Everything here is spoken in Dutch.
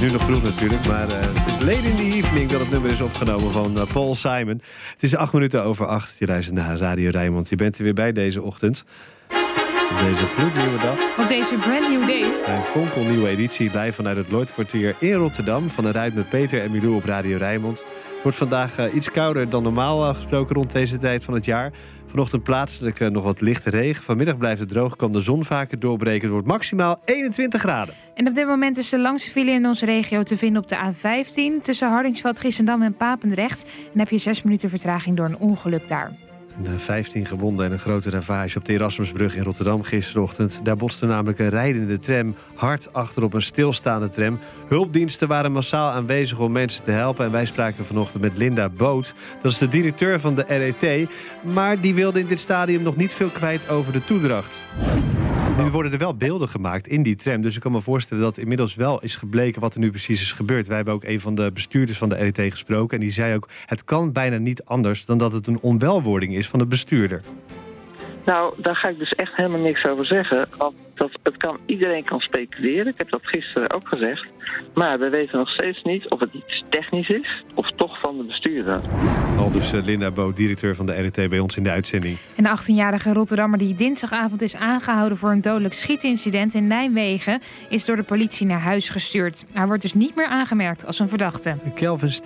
nu nog vroeg natuurlijk, maar het is late in the evening dat het nummer is opgenomen van Paul Simon. Het is 8 minuten over 8. Je luistert naar Radio Rijnmond. Je bent er weer bij deze ochtend. Op deze gloednieuwe dag. Op deze brand new day. Een fonkelnieuwe editie live vanuit het Lloydkwartier in Rotterdam. Van een Ruit met Peter en Milou op Radio Rijnmond. Het wordt vandaag iets kouder dan normaal gesproken rond deze tijd van het jaar. Vanochtend plaatselijk nog wat lichte regen. Vanmiddag blijft het droog, kan de zon vaker doorbreken. Het wordt maximaal 21 graden. En op dit moment is de langste file in onze regio te vinden op de A15... tussen Hardingsveld, Giessendam en Papendrecht. En heb je 6 minuten vertraging door een ongeluk daar. 15 gewonden en een grote ravage op de Erasmusbrug in Rotterdam gisterochtend. Daar botste namelijk een rijdende tram hard achterop een stilstaande tram. Hulpdiensten waren massaal aanwezig om mensen te helpen. En wij spraken vanochtend met Linda Boot. Dat is de directeur van de RET. Maar die wilde in dit stadium nog niet veel kwijt over de toedracht. Nu worden er wel beelden gemaakt in die tram. Dus ik kan me voorstellen dat inmiddels wel is gebleken wat er nu precies is gebeurd. Wij hebben ook een van de bestuurders van de RET gesproken. En die zei ook, het kan bijna niet anders dan dat het een onwelwording is van de bestuurder. Nou, daar ga ik dus echt helemaal niks over zeggen. Want iedereen kan speculeren. Ik heb dat gisteren ook gezegd. Maar we weten nog steeds niet of het iets technisch is of toch van de bestuurder. Al dus Linda Boot, directeur van de RET bij ons in de uitzending. Een 18-jarige Rotterdammer die dinsdagavond is aangehouden voor een dodelijk schietincident in Nijmegen is door de politie naar huis gestuurd. Hij wordt dus niet meer aangemerkt als een verdachte. Kelvin